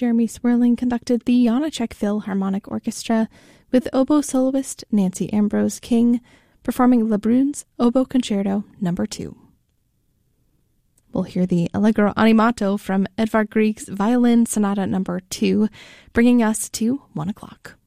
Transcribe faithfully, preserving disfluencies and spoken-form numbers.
Jeremy Swerling conducted the Janacek Philharmonic Orchestra with oboe soloist Nancy Ambrose King performing Lebrun's Oboe Concerto Number two. We'll hear the Allegro Animato from Edvard Grieg's Violin Sonata Number two, bringing us to one o'clock.